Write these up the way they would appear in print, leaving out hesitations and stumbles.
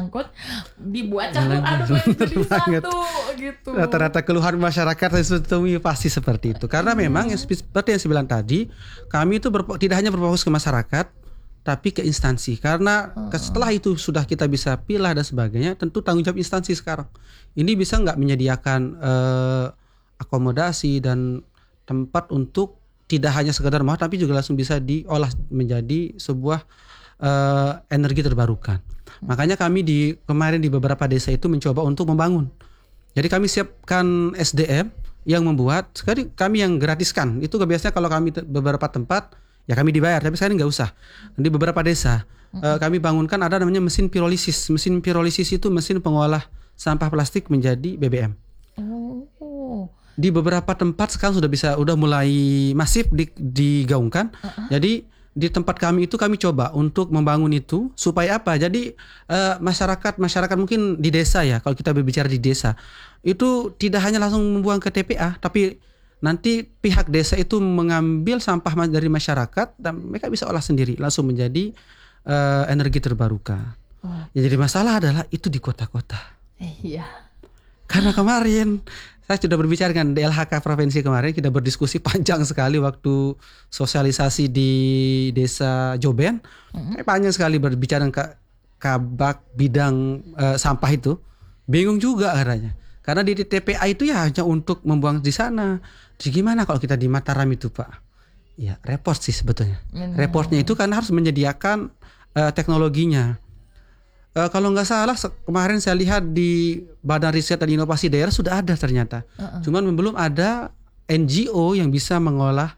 ngangkut dibuat campur aduk jadi satu gitu. Rata-rata keluhan masyarakat itu pasti seperti itu. Karena memang seperti yang saya bilang tadi, kami itu tidak hanya berfokus ke masyarakat, tapi ke instansi. Karena setelah itu sudah kita bisa pilah dan sebagainya, tentu tanggung jawab instansi sekarang. Ini bisa nggak menyediakan akomodasi dan tempat untuk tidak hanya sekedar mau, tapi juga langsung bisa diolah menjadi sebuah energi terbarukan. Makanya kami kemarin di beberapa desa itu mencoba untuk membangun. Jadi kami siapkan SDM yang membuat, sekali kami yang gratiskan. Itu biasanya kalau kami beberapa tempat ya kami dibayar, tapi sekarang nggak usah. Di beberapa desa kami bangunkan ada namanya mesin pirolisis. Mesin pirolisis itu mesin pengolah sampah plastik menjadi BBM. Di beberapa tempat sekarang sudah mulai masif digaungkan. Jadi di tempat kami itu kami coba untuk membangun itu supaya apa? Jadi masyarakat mungkin di desa ya, kalau kita berbicara di desa itu tidak hanya langsung membuang ke TPA, tapi nanti pihak desa itu mengambil sampah dari masyarakat dan mereka bisa olah sendiri langsung menjadi energi terbarukan. Ya, jadi masalah adalah itu di kota-kota. Iya. Karena kemarin saya sudah berbicara dengan DLHK Provinsi kemarin, kita berdiskusi panjang sekali waktu sosialisasi di Desa Joben. Panjang sekali berbicara dengan Kabak bidang sampah itu. Bingung juga katanya. Karena di TPA itu ya hanya untuk membuang di sana. Jadi gimana kalau kita di Mataram itu, Pak? Ya repot sih sebetulnya. Repotnya itu karena harus menyediakan teknologinya. Kalau nggak salah kemarin saya lihat di Badan Riset dan Inovasi Daerah sudah ada ternyata. Cuman belum ada NGO yang bisa mengelola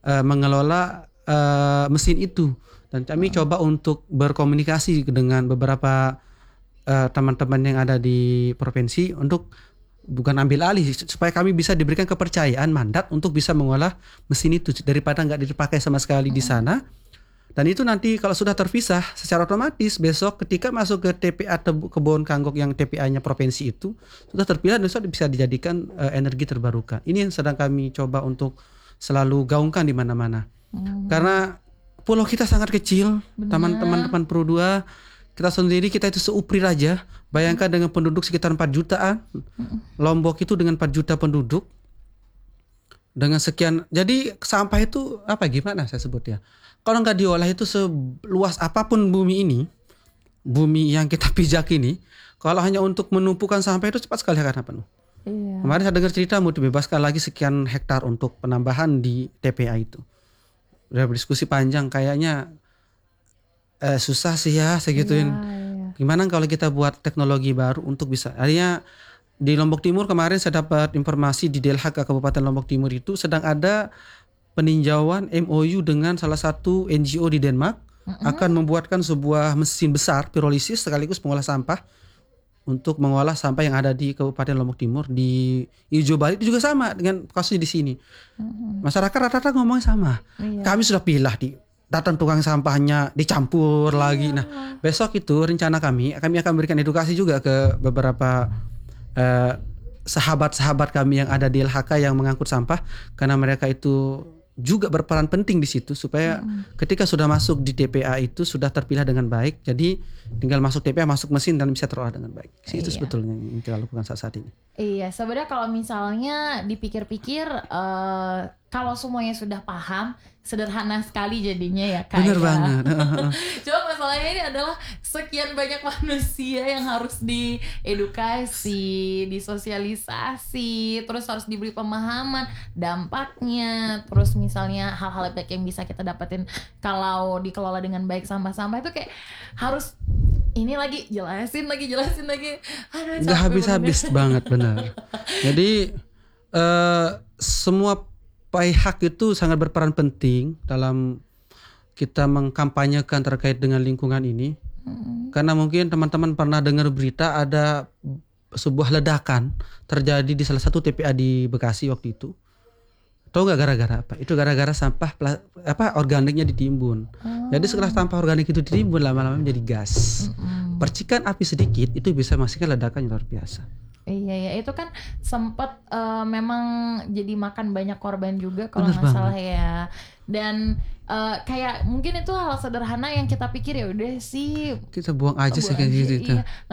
mesin itu. Dan kami coba untuk berkomunikasi dengan beberapa teman-teman yang ada di provinsi untuk bukan ambil alih, supaya kami bisa diberikan kepercayaan mandat untuk bisa mengolah mesin itu daripada nggak dipakai sama sekali di sana. Dan itu nanti kalau sudah terpisah secara otomatis besok ketika masuk ke TPA Kebon Kanggok yang TPA-nya provinsi itu sudah terpilah dan sudah bisa dijadikan energi terbarukan. Ini yang sedang kami coba untuk selalu gaungkan di mana-mana. Karena pulau kita sangat kecil, teman-teman Pro 2, kita sendiri kita itu seupri aja. Bayangkan dengan penduduk sekitar 4 jutaan. Lombok itu dengan 4 juta penduduk. Dengan sekian, jadi sampah itu gimana saya sebut ya? Kalau nggak diolah itu seluas apapun bumi ini, bumi yang kita pijak ini, kalau hanya untuk menumpukan sampah itu cepat sekali akan penuh. Iya. Kemarin saya dengar cerita mau dibebaskan lagi sekian hektar untuk penambahan di TPA itu. Udah berdiskusi panjang, kayaknya susah sih ya segituin. Iya. Gimana kalau kita buat teknologi baru untuk bisa? Artinya di Lombok Timur kemarin saya dapat informasi di DLHK Kabupaten Lombok Timur itu sedang ada peninjauan MOU dengan salah satu NGO di Denmark akan membuatkan sebuah mesin besar pirolisis sekaligus pengolah sampah untuk mengolah sampah yang ada di Kabupaten Lombok Timur. Di Ijo Bali itu juga sama dengan kasusnya di sini. Masyarakat rata-rata ngomongnya sama. Kami sudah pilah datang tukang sampahnya dicampur lagi. Nah, besok itu rencana kami akan berikan edukasi juga ke beberapa sahabat-sahabat kami yang ada di LHK yang mengangkut sampah, karena mereka itu juga berperan penting di situ supaya ketika sudah masuk di TPA itu sudah terpilah dengan baik. Jadi tinggal masuk TPA, masuk mesin dan bisa terolah dengan baik. Itu sebetulnya yang kita lakukan saat ini. Iya, sebenarnya kalau misalnya dipikir-pikir kalau semuanya sudah paham, sederhana sekali jadinya ya Kak. Bener banget. Cuma masalahnya ini adalah sekian banyak manusia yang harus diedukasi, disosialisasi, terus harus diberi pemahaman dampaknya, terus misalnya hal-hal baik yang bisa kita dapetin kalau dikelola dengan baik sampah-sampah itu kayak harus ini lagi jelasin lagi. Aduh, nggak habis-habis banget benar. Jadi semua pihak itu sangat berperan penting dalam kita mengkampanyekan terkait dengan lingkungan ini. Karena mungkin teman-teman pernah dengar berita ada sebuah ledakan terjadi di salah satu TPA di Bekasi waktu itu. Tahu nggak gara-gara apa? Itu gara-gara sampah organiknya ditimbun. Jadi setelah sampah organik itu ditimbun, lama-lama menjadi gas. Percikan api sedikit itu bisa menghasilkan ledakan yang luar biasa. Iya, itu kan sempat memang jadi makan banyak korban juga kalau nggak salah ya. Dan kayak mungkin itu hal sederhana yang kita pikir ya udah sih kita buang aja sih kayak gitu. Iya.